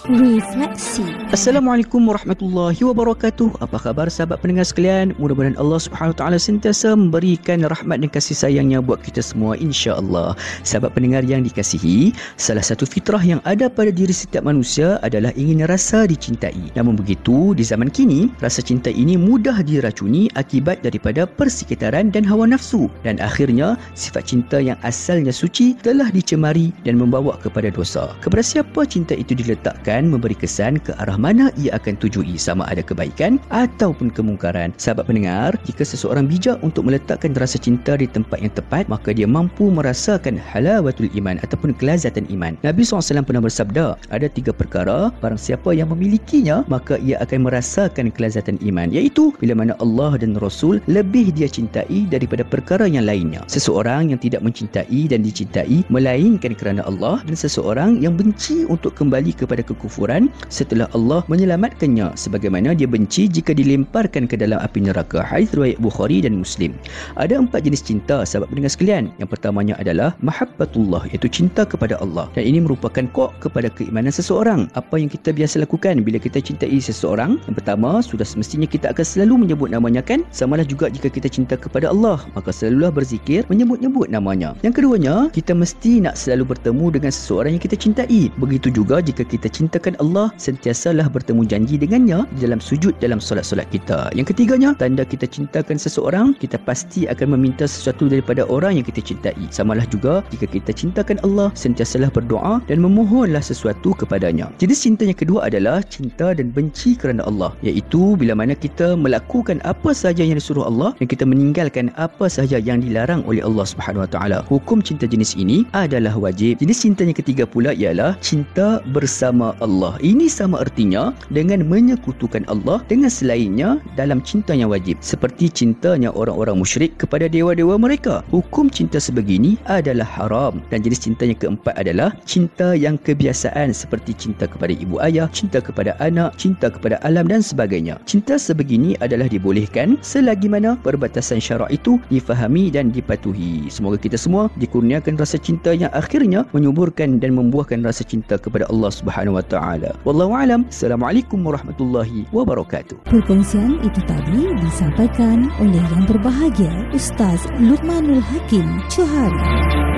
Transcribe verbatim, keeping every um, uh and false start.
Refleksi. Assalamualaikum warahmatullahi wabarakatuh. Apa khabar sahabat pendengar sekalian? Mudah-mudahan Allah Subhanahu Wa Taala sentiasa memberikan rahmat dan kasih sayangnya buat kita semua, insya-Allah. Sahabat pendengar yang dikasihi, salah satu fitrah yang ada pada diri setiap manusia adalah ingin rasa dicintai. Namun begitu, di zaman kini, rasa cinta ini mudah diracuni akibat daripada persekitaran dan hawa nafsu, dan akhirnya sifat cinta yang asalnya suci telah dicemari dan membawa kepada dosa. Kepada siapa cinta itu diletakkan memberi kesan ke arah mana ia akan tujui, sama ada kebaikan ataupun kemungkaran. Sahabat pendengar, jika seseorang bijak untuk meletakkan rasa cinta di tempat yang tepat, maka dia mampu merasakan halawatul iman ataupun kelazatan iman. Nabi sallallahu alaihi wasallam pernah bersabda, ada tiga perkara, barang siapa yang memilikinya, maka ia akan merasakan kelazatan iman, iaitu bila mana Allah dan Rasul lebih dia cintai daripada perkara yang lainnya. Seseorang yang tidak mencintai dan dicintai melainkan kerana Allah, dan seseorang yang benci untuk kembali kepada kekufuran setelah Allah menyelamatkannya, sebagaimana dia benci jika dilemparkan ke dalam api neraka. Hadis riwayat Bukhari dan Muslim. Ada empat jenis cinta sahabat pendengar sekalian. Yang pertamanya adalah mahabbatullah, iaitu cinta kepada Allah, dan ini merupakan kok kepada keimanan seseorang. Apa yang kita biasa lakukan bila kita cintai seseorang? Yang pertama, sudah semestinya kita akan selalu menyebut namanya, kan? Samalah juga jika kita cinta kepada Allah, maka selalulah berzikir menyebut-nyebut namanya. Yang keduanya, kita mesti nak selalu bertemu dengan seseorang yang kita cintai. Begitu juga jika kita cintakan Allah, sentiasalah bertemu janji dengannya dalam sujud dalam solat-solat kita. Yang ketiganya, tanda kita cintakan seseorang, kita pasti akan meminta sesuatu daripada orang yang kita cintai. Samalah juga jika kita cintakan Allah, sentiasalah berdoa dan memohonlah sesuatu kepadanya. Jenis cinta yang kedua adalah cinta dan benci kerana Allah, iaitu bila mana kita melakukan apa sahaja yang disuruh Allah dan kita meninggalkan apa sahaja yang dilarang oleh Allah Subhanahu Wa Taala. Hukum cinta jenis ini adalah wajib. Jenis cinta yang ketiga pula ialah cinta bersama Allah. Ini sama artinya dengan menyekutukan Allah dengan selainnya dalam cinta yang wajib, seperti cintanya orang-orang musyrik kepada dewa-dewa mereka. Hukum cinta sebegini adalah haram. Dan jenis cinta yang keempat adalah cinta yang kebiasaan, seperti cinta kepada ibu ayah, cinta kepada anak, cinta kepada alam dan sebagainya. Cinta sebegini adalah dibolehkan selagi mana perbatasan syarak itu difahami dan dipatuhi. Semoga kita semua dikurniakan rasa cinta yang akhirnya menyuburkan dan membuahkan rasa cinta kepada Allah Subhanahu Wa Taala. Wallahu a'lam. Assalamualaikum warahmatullahi wabarakatuh. Perkongsian itu tadi disampaikan oleh yang berbahagia Ustaz Luqmanul Hakim Johari.